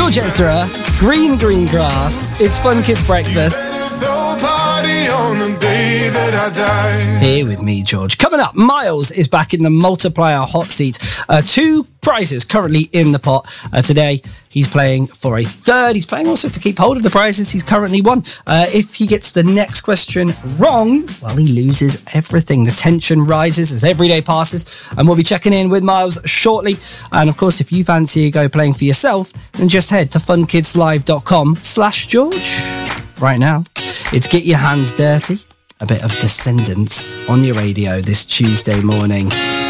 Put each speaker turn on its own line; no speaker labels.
George Ezra, Green Grass. It's Fun Kids Breakfast. Here with me, George. Coming up, Miles is back in the multiplier hot seat. 2 prizes currently in the pot. Today, he's playing for a third. He's playing also to keep hold of the prizes he's currently won. If he gets the next question wrong, well, he loses everything. The tension rises as every day passes, and we'll be checking in with Miles shortly. And of course, if you fancy a go playing for yourself, then just head to funkidslive.com/George. Right now, it's Get Your Hands Dirty, a bit of Descendants on your radio this Tuesday morning.